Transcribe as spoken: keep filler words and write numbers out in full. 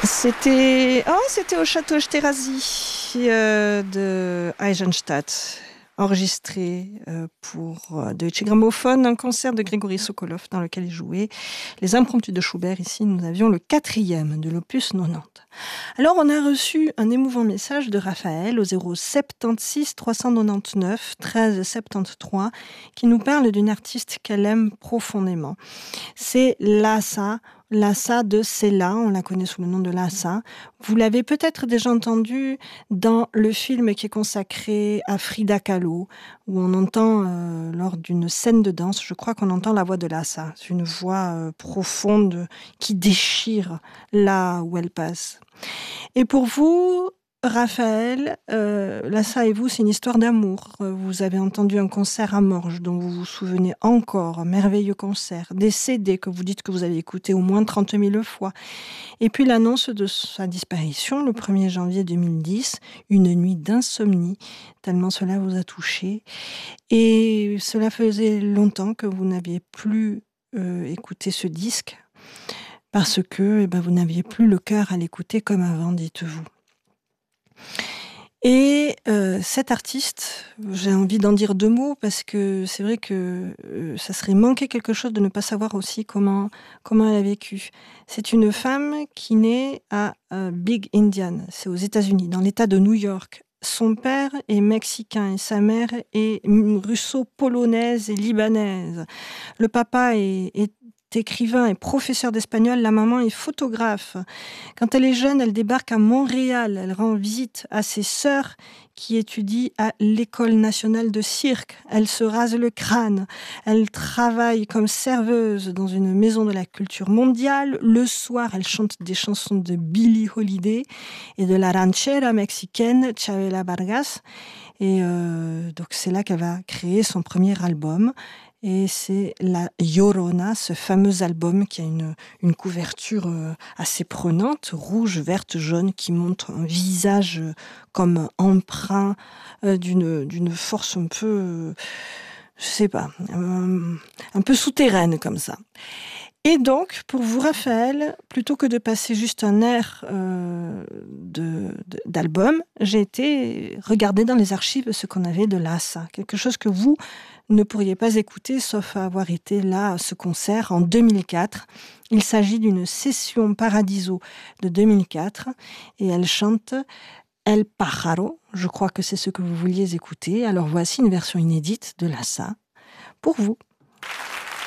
C'était, oh, c'était au château Esterházy euh, de Eisenstadt, enregistré euh, pour euh, Deutsche Grammophon, un concert de Grégory Sokolov dans lequel il jouait les impromptus de Schubert. Ici, nous avions le quatrième de l'opus quatre-vingt-dix. Alors, on a reçu un émouvant message de Raphaël au zéro soixante-seize trois cent quatre-vingt-dix-neuf treize soixante-treize qui nous parle d'une artiste qu'elle aime profondément. C'est Lhasa. Lhasa de Ceyla, on la connaît sous le nom de Lhasa. Vous l'avez peut-être déjà entendu dans le film qui est consacré à Frida Kahlo, où on entend, euh, lors d'une scène de danse, je crois qu'on entend la voix de Lhasa. C'est une voix euh, profonde qui déchire là où elle passe. Et pour vous, Raphaël, euh, Lhasa et vous, c'est une histoire d'amour. Vous avez entendu un concert à Morges dont vous vous souvenez encore, un merveilleux concert, des C D que vous dites que vous avez écoutés au moins trente mille fois. Et puis l'annonce de sa disparition le premier janvier deux mille dix, une nuit d'insomnie, tellement cela vous a touché. Et cela faisait longtemps que vous n'aviez plus euh, écouté ce disque, parce que eh ben, vous n'aviez plus le cœur à l'écouter comme avant, dites-vous. Et euh, cette artiste, j'ai envie d'en dire deux mots parce que c'est vrai que euh, ça serait manquer quelque chose de ne pas savoir aussi comment, comment elle a vécu. C'est une femme qui naît à euh, Big Indian, c'est aux États-Unis, dans l'État de New York. Son père est mexicain et sa mère est russo-polonaise et libanaise. Le papa est, est écrivain et professeur d'espagnol, la maman est photographe. Quand elle est jeune, elle débarque à Montréal. Elle rend visite à ses sœurs qui étudient à l'École nationale de cirque. Elle se rase le crâne. Elle travaille comme serveuse dans une maison de la culture mondiale. Le soir, elle chante des chansons de Billie Holiday et de la ranchera mexicaine Chavela Vargas. Et euh, donc c'est là qu'elle va créer son premier album. Et c'est La Llorona, ce fameux album qui a une, une couverture assez prenante, rouge, verte, jaune, qui montre un visage comme empreint d'une, d'une force un peu, je sais pas, un, un peu souterraine comme ça. Et donc, pour vous, Raphaël, plutôt que de passer juste un air euh, de, de, d'album, j'ai été regarder dans les archives ce qu'on avait de Lhasa, quelque chose que vous ne pourriez pas écouter, sauf à avoir été là à ce concert en deux mille quatre. Il s'agit d'une session Paradiso de deux mille quatre, et elle chante El Pájaro. Je crois que c'est ce que vous vouliez écouter. Alors voici une version inédite de Lhasa pour vous.